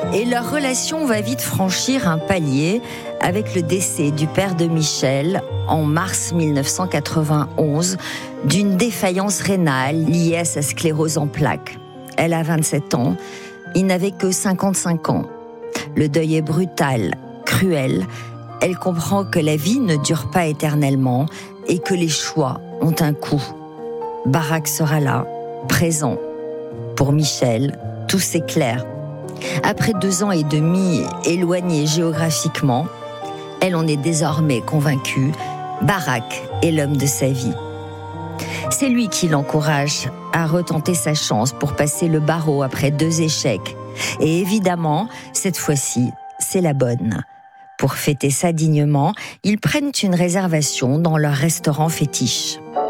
Et leur relation va vite franchir un palier avec le décès du père de Michel en mars 1991 d'une défaillance rénale liée à sa sclérose en plaques. Elle a 27 ans, il n'avait que 55 ans. Le deuil est brutal, cruel. Elle comprend que la vie ne dure pas éternellement et que les choix ont un coût. Barak sera là, présent. Pour Michel, tout s'éclaire. Après 2 ans et demi éloignés géographiquement, elle en est désormais convaincue, Barak est l'homme de sa vie. C'est lui qui l'encourage à retenter sa chance pour passer le barreau après 2 échecs. Et évidemment, cette fois-ci, c'est la bonne. Pour fêter ça dignement, ils prennent une réservation dans leur restaurant fétiche.